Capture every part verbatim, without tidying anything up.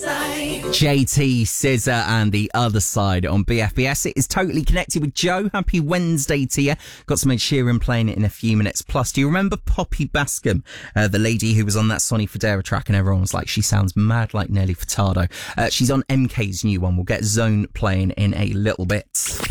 Side. J T, Scissor and The Other Side on B F B S. It is Totally Connected with Joe. Happy Wednesday to you. Got some Ed Sheeran playing it in a few minutes. Plus, do you remember Poppy Bascom, uh, the lady who was on that Sonny Fodera track and everyone was like, she sounds mad like Nelly Furtado. Uh, she's on M K's new one. We'll get Zone playing in a little bit.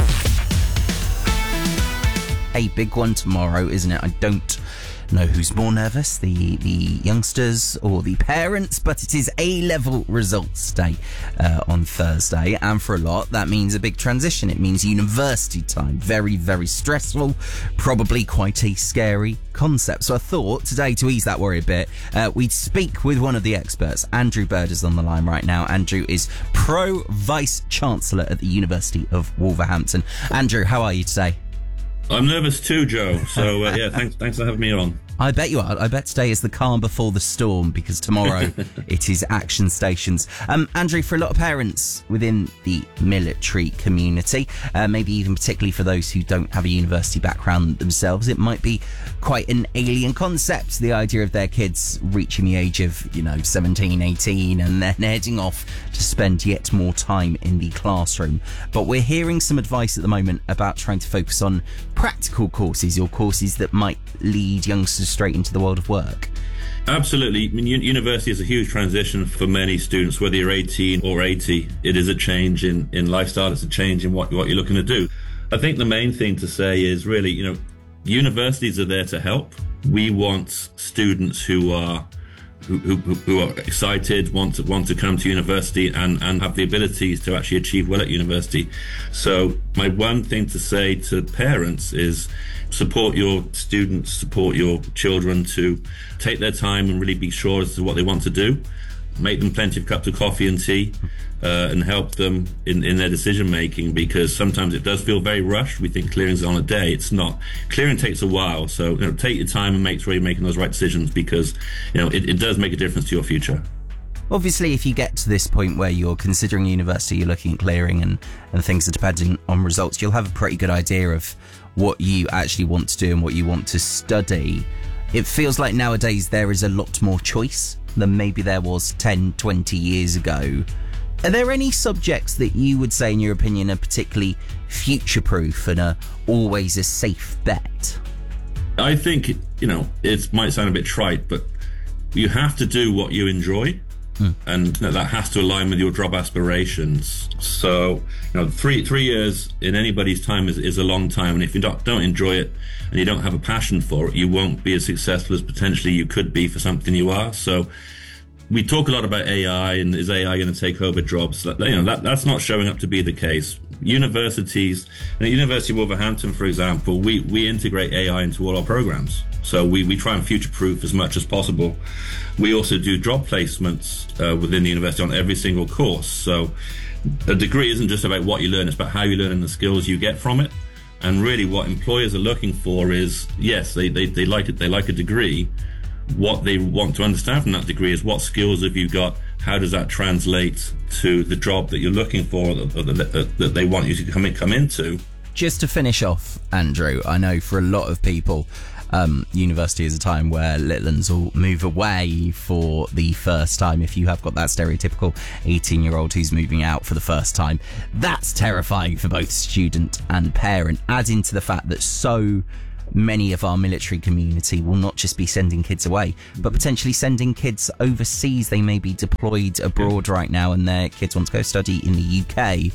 A big one tomorrow, isn't it? I don't know who's more nervous, the the youngsters or the parents, but it is A-level results day uh, on Thursday, and for a lot that means a big transition. It means university time. Very, very stressful, probably quite a scary concept. So I thought today, to ease that worry a bit, uh, we'd speak with one of the experts. Andrew Bird is on the line right now. Andrew is Pro Vice Chancellor at the University of Wolverhampton. Andrew, how are you today? I'm nervous too, Joe. So uh, yeah, thanks, thanks for having me on. I bet you are. I bet today is the calm before the storm, because tomorrow it is action stations. Um, Andrew, for a lot of parents within the military community, uh, maybe even particularly for those who don't have a university background themselves, it might be quite an alien concept, the idea of their kids reaching the age of, you know, seventeen, eighteen, and then heading off to spend yet more time in the classroom. But we're hearing some advice at the moment about trying to focus on practical courses, or courses that might lead youngsters straight into the world of work. Absolutely. I mean, university is a huge transition for many students, whether you're eighteen or eighty. It is a change in, in lifestyle. It's a change in what, what you're looking to do. I think the main thing to say is really, you know, universities are there to help. We want students who are who, who, who are excited, want to want to come to university and, and have the abilities to actually achieve well at university. So my one thing to say to parents is support your students, support your children to take their time and really be sure as to what they want to do. Make them plenty of cups of coffee and tea, uh, and help them in, in their decision making, because sometimes it does feel very rushed. We think clearing's on a day. It's not. Clearing takes a while. So, you know, take your time and make sure you're making those right decisions, because, you know, it, it does make a difference to your future. Obviously, if you get to this point where you're considering university, you're looking at clearing and, and things are depending on results, you'll have a pretty good idea of what you actually want to do and what you want to study. It feels like nowadays there is a lot more choice than maybe there was ten, twenty years ago. Are there any subjects that you would say, in your opinion, are particularly future-proof and are always a safe bet? I think, you know, it might sound a bit trite, but you have to do what you enjoy. Mm. And you know, that has to align with your job aspirations. So, you know, three three years in anybody's time is, is a long time, and if you don't, don't enjoy it and you don't have a passion for it, you won't be as successful as potentially you could be for something you are. So we talk a lot about A I, and is A I going to take over jobs? You know, that, that's not showing up to be the case. Universities, at University of Wolverhampton, for example, we, we integrate A I into all our programs. So we, we try and future-proof as much as possible. We also do job placements uh, within the university on every single course. So a degree isn't just about what you learn, it's about how you learn and the skills you get from it. And really what employers are looking for is, yes, they, they, they like it, they like a degree. What they want to understand from that degree is what skills have you got, how does that translate to the job that you're looking for, or that, that they want you to come, in, come into. Just to finish off, Andrew, I know for a lot of people, Um, university is a time where little ones will move away for the first time. If you have got that stereotypical eighteen-year-old who's moving out for the first time, that's terrifying for both student and parent. Add into the fact that so many of our military community will not just be sending kids away, but potentially sending kids overseas. They may be deployed abroad right now and their kids want to go study in the U K.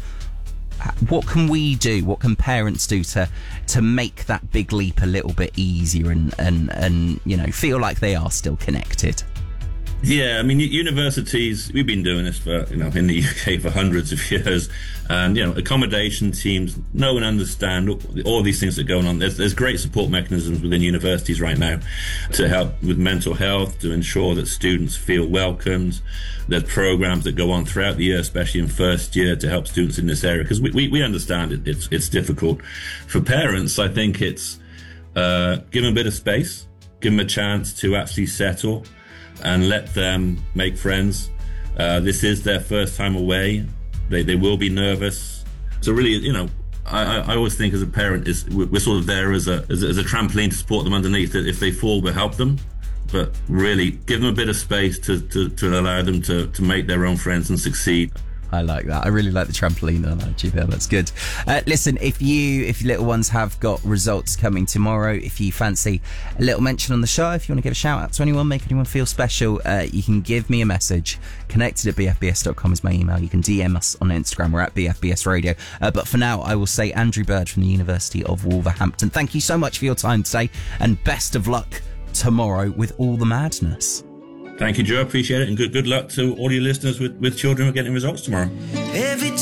What can we do? What can parents do to to make that big leap a little bit easier and, and, and you know, feel like they are still connected? Yeah, I mean, universities, we've been doing this for, you know, in the U K for hundreds of years. And, you know, accommodation teams know and understand all, all these things that are going on. There's, there's great support mechanisms within universities right now to help with mental health, to ensure that students feel welcomed. There's programs that go on throughout the year, especially in first year, to help students in this area. Because we, we, we understand it, it's, it's difficult. For parents, I think it's uh, give them a bit of space, give them a chance to actually settle, and let them make friends. Uh, this is their first time away. They they will be nervous. So really, you know, I, I always think as a parent is we're sort of there as a, as a as a trampoline to support them underneath. That if they fall, we'll help them. but really give them a bit of space to, to, to allow them to, to make their own friends and succeed. I like that. I really like the trampoline analogy there. That's good. Uh, listen, if you, if your little ones have got results coming tomorrow, if you fancy a little mention on the show, if you want to give a shout out to anyone, make anyone feel special, uh, you can give me a message. Connected at b f b s dot com is my email. You can D M us on Instagram. We're at B F B S Radio. Uh, but for now, I will say Andrew Bird from the University of Wolverhampton. Thank you so much for your time today, and best of luck tomorrow with all the madness. Thank you, Joe. Appreciate it. And good good luck to all your listeners with, with children who are getting results tomorrow. Every